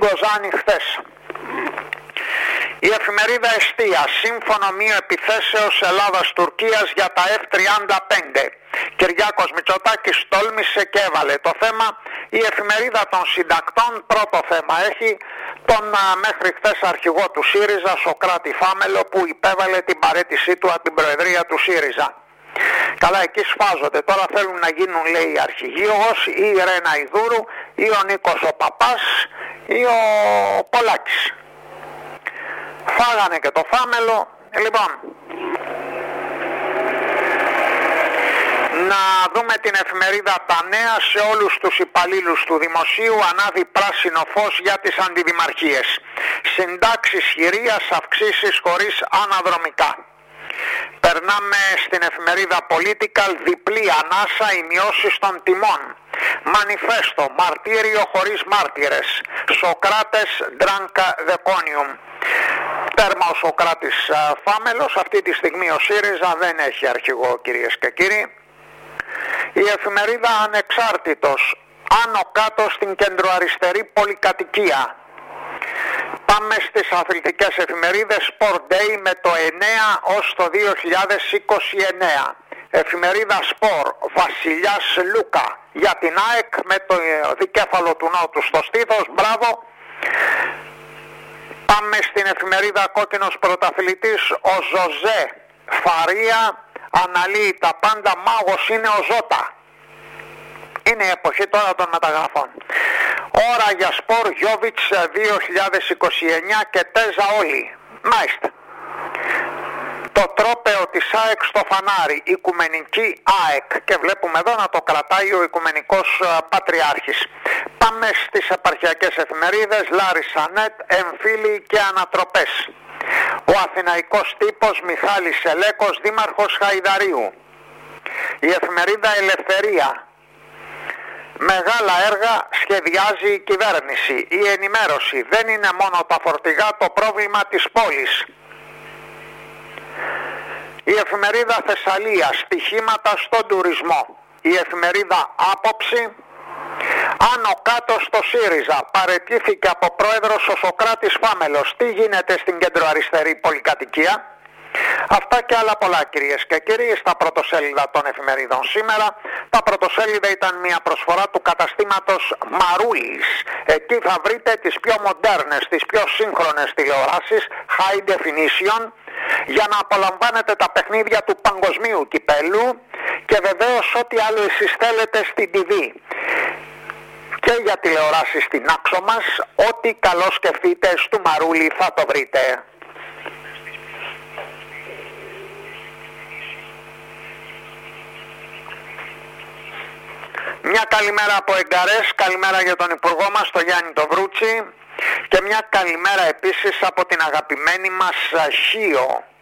Κοζάνη χθες. Η εφημερίδα Εστία, σύμφωνο μείω επιθέσεως Ελλάδας-Τουρκίας για τα F-35. Κυριάκος Μητσοτάκης τόλμησε και έβαλε το θέμα. Η εφημερίδα των συντακτών πρώτο θέμα έχει τον μέχρι χθες αρχηγό του ΣΥΡΙΖΑ, Σωκράτη Φάμελο, που υπέβαλε την παραίτησή του από την προεδρία του ΣΥΡΙΖΑ. Καλά, εκεί σφάζονται. Τώρα θέλουν να γίνουν, λέει, αρχηγοί ή η Ρένα Ιδούρου ή ο Νίκος ο Παπάς ή ο Πολάκης. Φάγανε και το Φάμελο. Λοιπόν, να δούμε την εφημερίδα Τα Νέα. Σε όλους τους υπαλλήλους του Δημοσίου ανάβει πράσινο φως για τις αντιδημαρχίες. Συντάξεις χειρίας, αυξήσεις χωρίς αναδρομικά. Περνάμε στην εφημερίδα Political, διπλή ανάσα, οι μειώσεις των τιμών. Μανιφέστο, μαρτύριο χωρίς μάρτυρες. Σωκράτες, Ντράνκα, Δεκόνιουμ. Τέρμα ο Σωκράτης Φάμελος. Αυτή τη στιγμή ο ΣΥΡΙΖΑ δεν έχει αρχηγό, κυρίες και κύριοι. Η εφημερίδα Ανεξάρτητος, άνω κάτω στην κεντροαριστερή πολυκατοικία. Πάμε στις αθλητικές εφημερίδες. Sport Day με το 9 ως το 2029. Εφημερίδα Sport, Βασιλιάς Λούκα για την ΑΕΚ με το δικέφαλο του Νότου στο στήθος. Μπράβο. Πάμε στην εφημερίδα Κόκκινος Πρωταθλητής. Ο Ζωζέ Φαρία αναλύει τα πάντα, μάγος είναι ο Ζώτα. Είναι η εποχή τώρα των μεταγραφών. Ώρα για Σπορ, Γιόβιτς 2029 και Τέζα όλοι. Μάλιστα. Το τρόπαιο της ΑΕΚ στο φανάρι, Οικουμενική ΑΕΚ, και βλέπουμε εδώ να το κρατάει ο Οικουμενικός Πατριάρχης. Πάμε στις επαρχιακές εφημερίδες. Λάρισα Νετ, εμφύλοι και ανατροπές. Ο Αθηναϊκός Τύπος, Μιχάλης Ελέκος, δήμαρχος Χαϊδαρίου. Η εφημερίδα Ελευθερία. Μεγάλα έργα σχεδιάζει η κυβέρνηση. Η ενημέρωση. Δεν είναι μόνο τα φορτηγά το πρόβλημα της πόλης. Η εφημερίδα Θεσσαλία. Στοιχήματα στον τουρισμό. Η εφημερίδα Άποψη. Άνω κάτω στο ΣΥΡΙΖΑ. Παραιτήθηκε από πρόεδρος ο Σωκράτης Φάμελος. Τι γίνεται στην κεντροαριστερή πολυκατοικία? Αυτά και άλλα πολλά, κυρίες και κύριοι, στα πρωτοσέλιδα των εφημερίδων σήμερα. Τα πρωτοσέλιδα ήταν μια προσφορά του καταστήματος Μαρούλης. Εκεί θα βρείτε τις πιο μοντέρνες, τις πιο σύγχρονες τηλεοράσεις high definition, για να απολαμβάνετε τα παιχνίδια του παγκοσμίου κυπέλου και βεβαίως ό,τι άλλο εσείς θέλετε στην TV. Και για τηλεοράσεις στην άξο μας, ό,τι καλό σκεφτείτε στο Μαρούλη θα το βρείτε. Μια καλημέρα από Εγκαρές, καλημέρα για τον Υπουργό μας, τον Γιάννη τον Βρούτσι, και μια καλημέρα επίσης από την αγαπημένη μας Χίο.